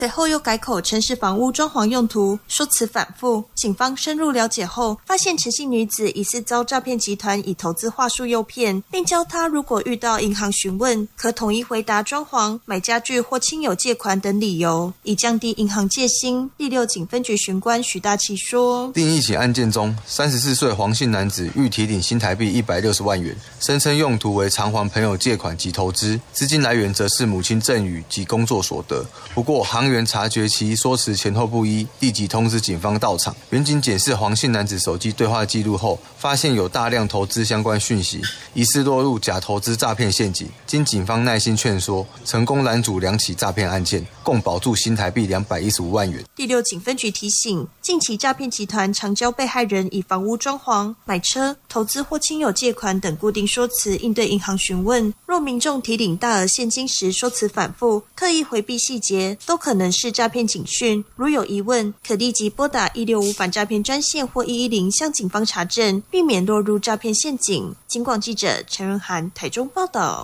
随后又改口称是房屋装潢用途，说辞反复。警方深入了解后，发现陈姓女子疑似遭诈骗集团以投资话术诱骗，并教她如果遇到银行询问，可统一回答装潢、买家具或亲友借款等理由，以降低银行戒心。第6警分局巡官徐大奇说， 另一起案件中，34岁黄姓男子欲提领新台币160万元，声称用途为偿还朋友借款及投资，资金来源则是母亲赠与及工作所得。不过行员察觉其说辞前后不一，立即通知警方到场。员警检视黄姓男子手机对话记录后，发现有大量投资相关讯息，疑似落入假投资诈骗陷阱。经警方耐心劝说，成功拦阻2起诈骗案件，共保住新台币215万元。 第6警分局提醒，近期诈骗集团常教被害人以房屋装潢、买车、投资或亲友借款等固定说辞应对银行询问。若民众提领大额现金时说辞反复，刻意回避细节，都可能是诈骗警讯。如有疑问，可立即拨打165反诈骗专线或110向警方查证，避免落入诈骗陷阱。警广记者陈润涵台中报道。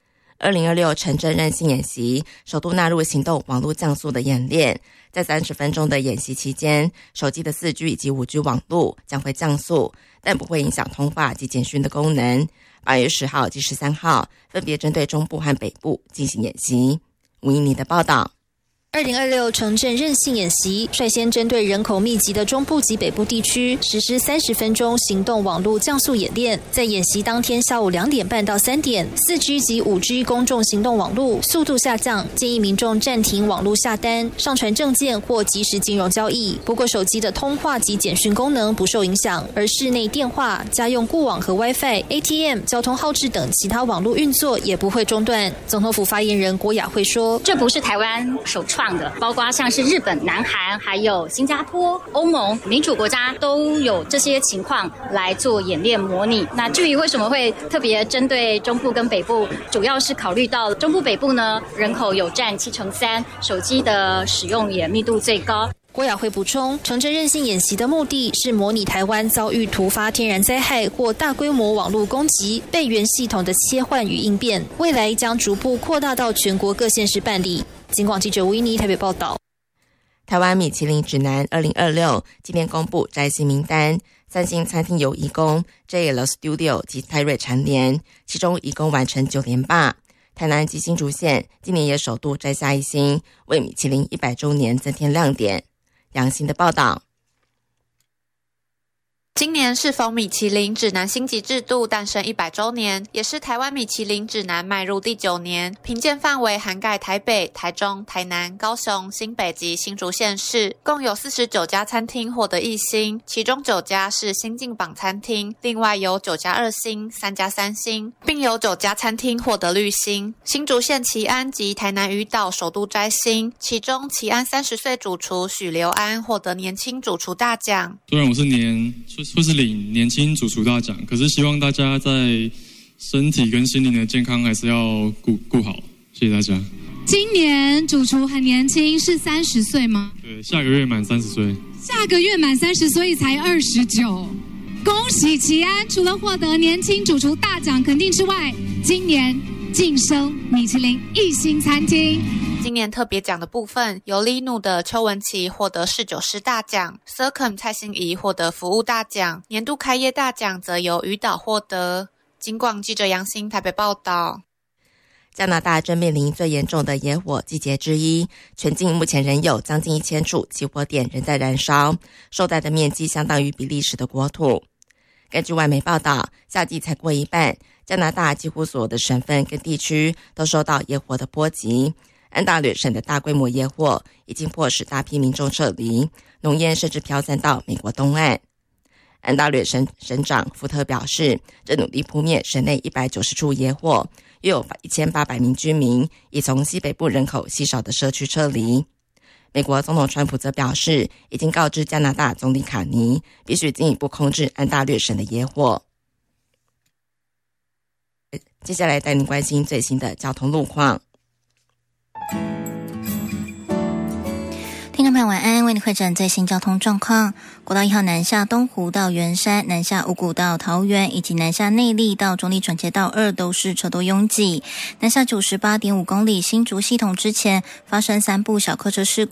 2026城镇韧性演习首度纳入行动网络降速的演练，在30分钟的演习期间，手机的4G 以及5G 网络将会降速，但不会影响通话及简讯的功能。8月10号及13号分别针对中部和北部进行演习。吴依妮的报道。 2026城镇韧性演习率先针对人口密集的中部及北部地区实施30分钟行动网络降速演练。在演习当天下午2点半到3点 ，4G 及5G 公众行动网络速度下降，建议民众暂停网络下单、上传证件或即时金融交易。不过，手机的通话及简讯功能不受影响，而室内电话、家用固网和 WiFi、ATM、交通号志等其他网络运作也不会中断。总统府发言人郭雅慧说：“ 这不是台湾首创。”包括像是日本、南韩还有新加坡、欧盟民主国家都有这些情况来做演练模拟。那至于为什么会特别针对中部跟北部，主要是考虑到中部北部呢，人口有占7%，手机的使用也密度最高。 郭雅慧补充，城镇韧性演习的目的是模拟台湾遭遇突发天然灾害或大规模网络攻击备援系统的切换与应变，未来将逐步扩大到全国各县市办理。警广记者吴依妮台北报道。 台湾米其林指南2026今天公布摘星名单，3星餐厅由颐宫、JL Studio 及泰瑞蝉联，其中颐宫完成9连霸。台南及新竹县今年也首度摘下1星，为米其林100周年增添亮点。杨欣的报道。 今年适逢米其林指南星级制度诞生100周年，也是台湾米其林指南迈入第9年，评鉴范围涵盖台北、台中、台南、高雄、新北及新竹县市，共有49家餐厅获得1星，其中9家是新进榜餐厅，另外有9家2星、3家3星，并有9家餐厅获得绿星。新竹县旗安及台南渔岛首度摘星，其中旗安30岁主厨许留安获得年轻主厨大奖。 虽然我是领年轻主厨大奖，可是希望大家在身体跟心灵的健康还是要顾好，谢谢大家。 今年主厨很年轻，是30岁吗？ 对，下个月满30岁。 下个月满30，所以才29。恭喜齐安，除了获得年轻主厨大奖肯定之外，今年晋升米其林1星餐厅。 今年特别奖的部分，由利努的邱文琪获得侍酒师大奖， Circum 蔡欣怡获得服务大奖，年度开业大奖则由渔岛获得。警广记者杨欣台北报道。 加拿大正面临最严重的野火季节之一，全境目前仍有将近1000处起火点仍在燃烧，受灾的面积相当于比利时的国土。根据外媒报道，夏季才过一半，加拿大几乎所有的省份跟地区都受到野火的波及。安大略省的大规模野火已经迫使大批民众撤离，浓烟甚至飘散到美国东岸。安大略省长福特表示，正努力扑灭省内190处野火，约有1800名居民已从西北部人口稀少的社区撤离。美国总统川普则表示，已经告知加拿大总理卡尼，必须进一步控制安大略省的野火。接下来带您关心最新的交通路况。 听众朋友晚安，为你汇整最新交通状况。国道1号南下东湖到圆山，南下五股到桃园，以及南下内壢到中壢转接道2都是车多拥挤。南下98.5公里新竹系统之前发生3部小客车事